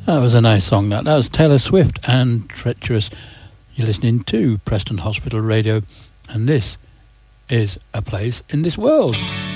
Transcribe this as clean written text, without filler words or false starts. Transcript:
That was a nice song, that. That was Taylor Swift and Treacherous. You're listening to Preston Hospital Radio, and this is A Place in This World.